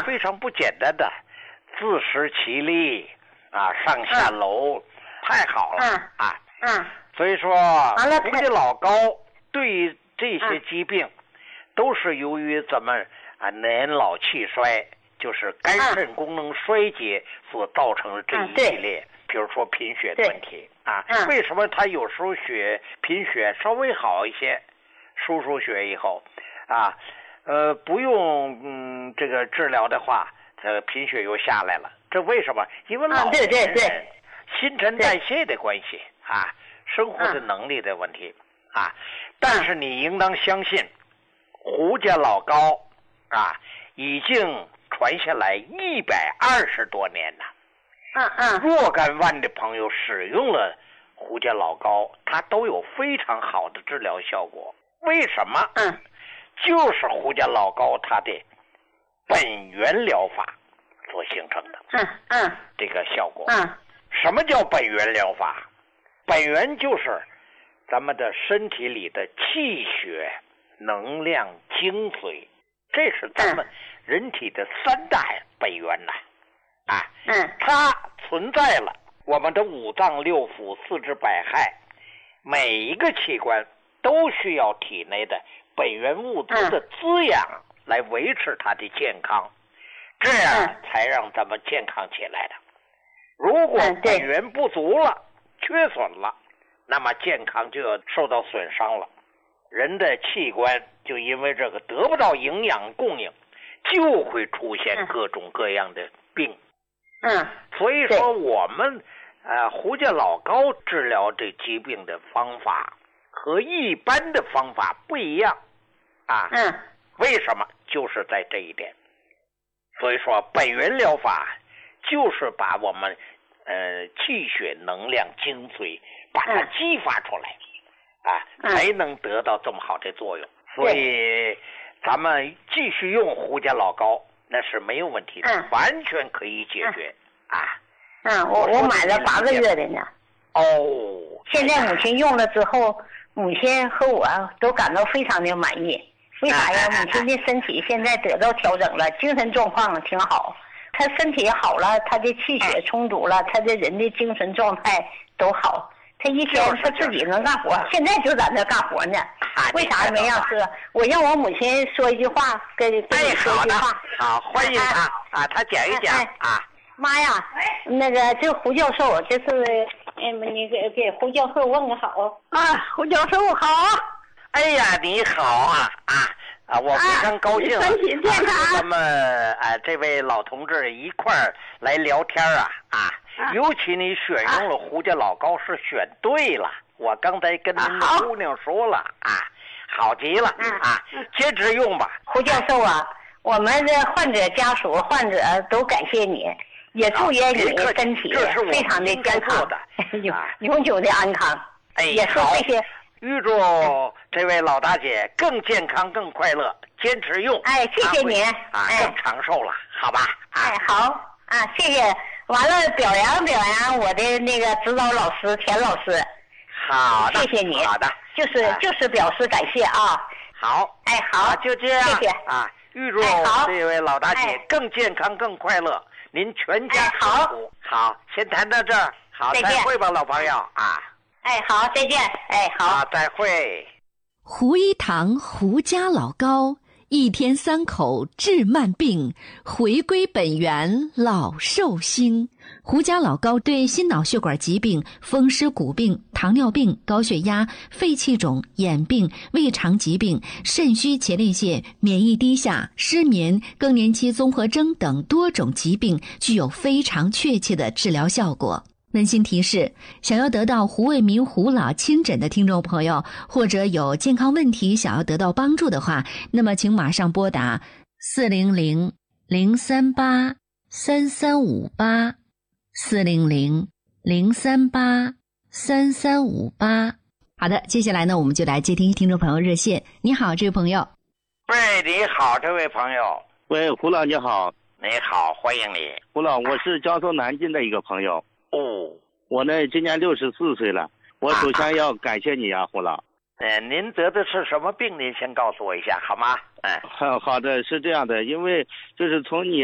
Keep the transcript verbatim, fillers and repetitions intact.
非常不简单的，自食其力啊，上下楼，太好了啊！ 嗯， 所以说，胡家老高对于这些疾病，都是由于咱们啊年老气衰，就是肝肾功能衰竭所造成的这一系列，比如说贫血的问题啊。为什么他有时候血贫血稍微好一些，输输血以后啊，呃，不用嗯这个治疗的话，这贫血又下来了。这为什么？因为老年人新陈代谢的关系啊，生活的能力的问题啊。但是你应当相信，胡家老高啊，已经传下来一百二十多年了。 嗯嗯， 若干万的朋友使用了胡家老高，它都有非常好的治疗效果。为什么？ 嗯， 就是胡家老高它的本源疗法所形成的。 嗯嗯， 这个效果。 嗯， 什么叫本源疗法？本源就是咱们的身体里的气血、能量、精髓，这是咱们人体的三大本源呐。啊， 嗯， 它存在了，我们的五脏六腑、四肢百骸，每一个器官都需要体内的本源物质的滋养来维持它的健康，这样才让咱们健康起来的。如果本源不足了、缺损了，那么健康就要受到损伤了。人的器官就因为这个得不到营养供应，就会出现各种各样的病。 嗯， 所以说我们呃胡家老高治疗这疾病的方法和一般的方法不一样啊。 嗯， 为什么？就是在这一点。所以说本源疗法就是把我们呃气血能量精髓把它激发出来啊，才能得到这么好的作用。所以咱们继续用胡家老高那是没有问题的， 嗯、 完全可以解决、嗯、啊。 嗯，我我买了八个月的呢。 哦。 现在母亲用了之后，母亲和我都感到非常的满意。为啥呀？母亲的身体现在得到调整了，精神状况挺好。她身体好了，她的气血充足了，她的人的精神状态都好。她一天她自己能干活，现在就在那干活呢。为啥没让说？我让我母亲说一句话，跟跟你说一句话。 好，欢迎她啊，她讲一讲啊。 妈呀，那个这胡教授，这是嗯，你给给胡教授问个好啊，胡教授好。 哎呀，你好啊啊啊！我非常高兴、啊， 身体健康。 和咱们啊这位老同志一块儿来聊天啊啊！尤其你选用了胡家老高是选对了，我刚才跟您的姑娘说了啊，好极了啊，坚持用吧。 胡教授啊，我们的患者家属、患者都感谢你。也祝愿你身体非常的健康，永久的安康。 哎， 也说这些， 预祝这位老大姐更健康、更快乐，坚持用。 哎，谢谢您啊，更长寿了，好吧？ 哎，好啊，谢谢。完了，表扬表扬我的那个指导老师田老师。 好的， 谢谢你。 好的， 就是就是表示感谢啊。 好， 哎，好， 就这样。 谢谢啊，预祝这位老大姐更健康、更快乐。您全家幸福。好，先谈到这儿。好，再会吧，老朋友啊。 哎，好，再见。哎，好， 好，再会。 胡一堂胡家老高，一天三口治慢病，回归本源老寿星。胡家老高对心脑血管疾病、风湿骨病、糖尿病、高血压、肺气肿、眼病、胃肠疾病、肾虚前列腺、免疫低下、失眠、更年期综合征等多种疾病具有非常确切的治疗效果。温馨提示，想要得到胡卫民胡老亲诊的听众朋友，或者有健康问题想要得到帮助的话，那么请马上拨打四零零零三八三三五八四零零零三八三三五八。好的，接下来呢，我们就来接听听众朋友热线。你好，这位朋友。 喂，你好，这位朋友。 喂，胡老你好。 你好，欢迎你。 胡老，我是江苏南京的一个朋友。 哦， 我呢今年六十四岁了，我首先要感谢你啊，啊胡老。 呃，您得的是什么病？您先告诉我一下好吗？嗯， 好的，是这样的，因为就是从你